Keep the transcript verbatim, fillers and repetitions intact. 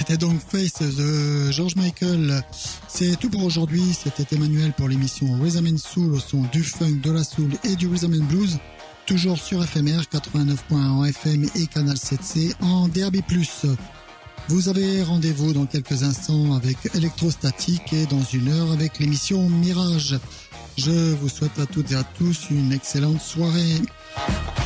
C'était donc Face de George Michael. C'est tout pour aujourd'hui. C'était Emmanuel pour l'émission Rhythm and Soul au son du funk, de la soul et du rhythm and blues. Toujours sur F M R quatre-vingt-neuf point un en F M et Canal sept C en D A B plus. Vous avez rendez-vous dans quelques instants avec Electrostatic et dans une heure avec l'émission Mirage. Je vous souhaite à toutes et à tous une excellente soirée.